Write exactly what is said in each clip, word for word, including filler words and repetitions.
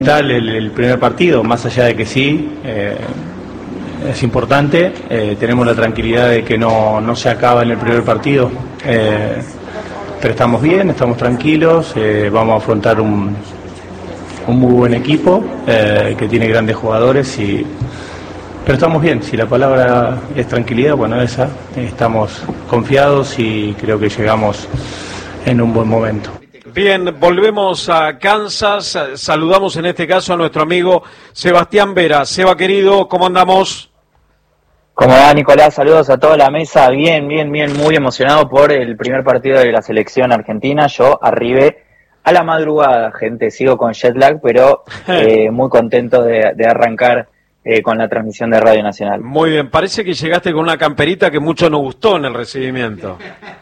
El, el primer partido, más allá de que sí, eh, es importante, eh, tenemos la tranquilidad de que no, no se acaba en el primer partido, eh, pero estamos bien, estamos tranquilos, eh, vamos a afrontar un, un muy buen equipo eh, que tiene grandes jugadores, y, pero estamos bien. Si la palabra es tranquilidad, bueno, esa, estamos confiados y creo que llegamos en un buen momento. Bien, volvemos a Kansas, saludamos en este caso a nuestro amigo Sebastián Vera. Seba, querido, ¿cómo andamos? ¿Cómo va, Nicolás? Saludos a toda la mesa. Bien, bien, bien, muy emocionado por el primer partido de la selección argentina. Yo arribé a la madrugada, gente, sigo con jet lag, pero eh, muy contento de, de arrancar eh, con la transmisión de Radio Nacional. Muy bien, parece que llegaste con una camperita que mucho nos gustó en el recibimiento.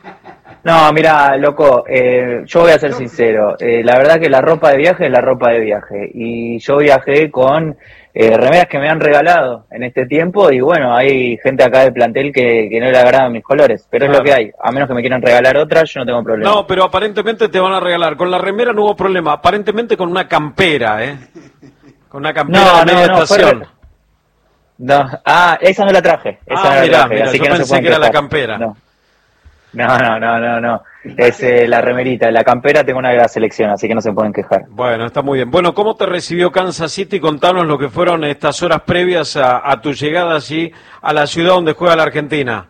No, mira, loco, eh, yo voy a ser sincero, eh, la verdad que la ropa de viaje es la ropa de viaje, y yo viajé con eh, remeras que me han regalado en este tiempo, y bueno, hay gente acá del plantel que, que no le agradan mis colores, pero claro, es lo que hay. A menos que me quieran regalar otra, yo no tengo problema. No, pero aparentemente te van a regalar, con la remera no hubo problema, aparentemente con una campera, ¿eh? Con una campera no, de media no, no, estación. Fue... No, ah, esa no la traje, esa ah, no la mirá, traje, mirá, así yo que no pensé se pueden que era quejar. la campera. No. No, no, no, no, no. Es eh, la remerita, la campera tengo una de la selección, así que no se pueden quejar. Bueno, está muy bien. Bueno, ¿cómo te recibió Kansas City? Contanos lo que fueron estas horas previas a, a tu llegada allí a la ciudad donde juega la Argentina.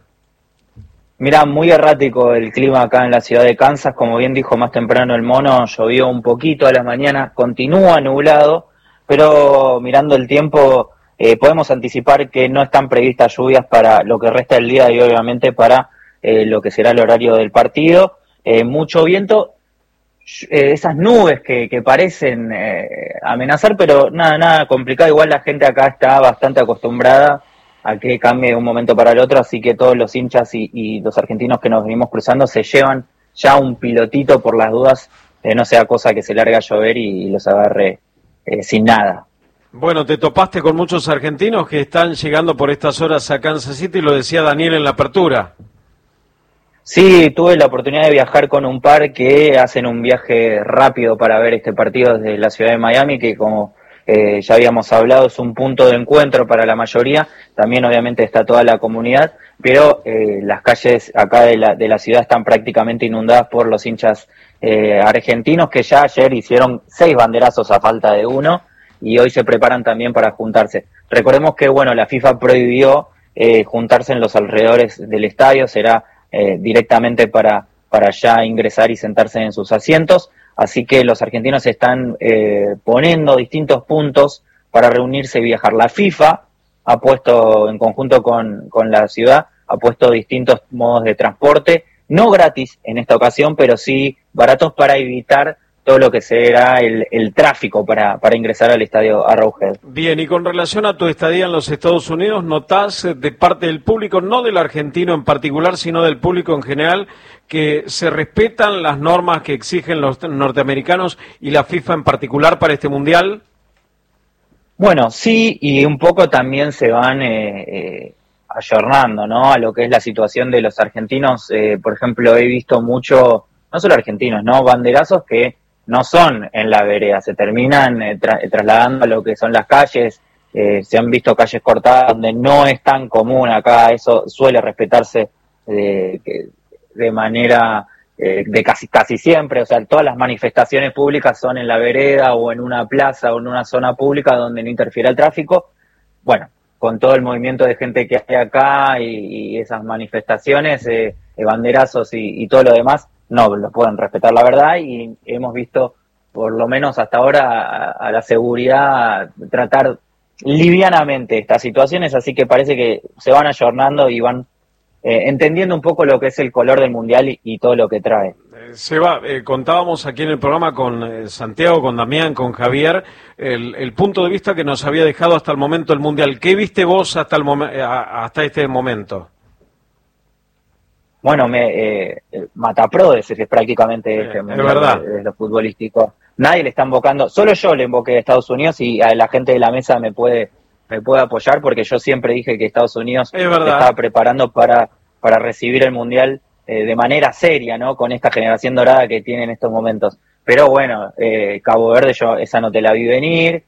Mirá, muy errático el clima acá en la ciudad de Kansas, como bien dijo más temprano el mono, llovió un poquito a las mañanas, continúa nublado, pero mirando el tiempo eh, podemos anticipar que no están previstas lluvias para lo que resta del día y obviamente para Eh, lo que será el horario del partido, eh, mucho viento, eh, esas nubes que, que parecen eh, amenazar, pero nada, nada complicado. Igual la gente acá está bastante acostumbrada a que cambie de un momento para el otro, así que todos los hinchas y, y los argentinos que nos venimos cruzando se llevan ya un pilotito por las dudas, eh, no sea cosa que se largue a llover y, y los agarre eh, sin nada. Bueno, te topaste con muchos argentinos que están llegando por estas horas a Kansas City, lo decía Daniel en la apertura. Sí, tuve la oportunidad de viajar con un par que hacen un viaje rápido para ver este partido desde la ciudad de Miami, que como eh, ya habíamos hablado es un punto de encuentro para la mayoría, también obviamente está toda la comunidad, pero eh, las calles acá de la, de la ciudad están prácticamente inundadas por los hinchas eh, argentinos, que ya ayer hicieron seis banderazos a falta de uno, y hoy se preparan también para juntarse. Recordemos que bueno, la FIFA prohibió eh, juntarse en los alrededores del estadio, será Eh, directamente para, para ya ingresar y sentarse en sus asientos, así que los argentinos están eh, poniendo distintos puntos para reunirse y viajar. La FIFA ha puesto, en conjunto con, con la ciudad, ha puesto distintos modos de transporte, no gratis en esta ocasión, pero sí baratos para evitar todo lo que será el, el tráfico para, para ingresar al estadio Arrowhead. Bien, y con relación a tu estadía en los Estados Unidos, ¿notás de parte del público, no del argentino en particular, sino del público en general, que se respetan las normas que exigen los norteamericanos y la FIFA en particular para este Mundial? Bueno, sí, y un poco también se van eh, eh, ayornando, ¿no?, a lo que es la situación de los argentinos. Eh, por ejemplo, he visto mucho, no solo argentinos, ¿no?, banderazos que no son en la vereda, se terminan eh, tra trasladando a lo que son las calles, eh, se han visto calles cortadas donde no es tan común acá, eso suele respetarse de, de manera eh, de casi casi siempre, o sea, todas las manifestaciones públicas son en la vereda o en una plaza o en una zona pública donde no interfiere el tráfico. Bueno, con todo el movimiento de gente que hay acá y, y esas manifestaciones, eh, banderazos y, y todo lo demás, no lo pueden respetar, la verdad, y hemos visto, por lo menos hasta ahora, a, a la seguridad tratar livianamente estas situaciones, así que parece que se van ayornando y van eh, entendiendo un poco lo que es el color del Mundial y, y todo lo que trae. Eh, Seba, eh, contábamos aquí en el programa con eh, Santiago, con Damián, con Javier, el, el punto de vista que nos había dejado hasta el momento el Mundial. ¿Qué viste vos hasta, el mom hasta este momento? Bueno, me eh, Matapro es, es prácticamente eh, este Mundial es verdad. De, de lo futbolístico. Nadie le está invocando, solo yo le invoqué a Estados Unidos y a la gente de la mesa me puede me puede apoyar porque yo siempre dije que Estados Unidos se estaba preparando para, para recibir el Mundial eh, de manera seria, ¿no?, con esta generación dorada que tiene en estos momentos. pero bueno, eh, Cabo Verde yo esa no te la vi venir,